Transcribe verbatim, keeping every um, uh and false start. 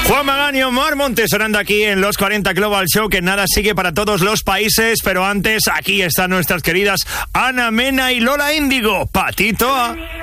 Juan Magán y Omar Montes sonando aquí en los cuarenta Global Show, que nada sigue para todos los países, pero antes aquí están nuestras queridas Ana Mena y Lola Índigo. Patito A.